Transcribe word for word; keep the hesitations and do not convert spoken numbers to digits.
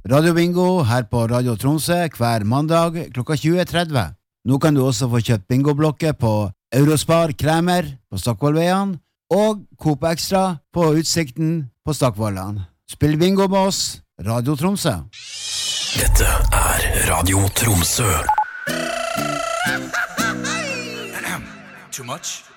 Radio Bingo her på Radio Tromsø hver mandag klokka tjue tretti. Nå kan du også få kjøpt bingoblokker på Eurospar Kremer på Stockvollveien og Coop Extra på Utsikten på Stockvollan. Spill bingo med oss, Radio Tromsø. Dette er Radio Tromsø. Too much?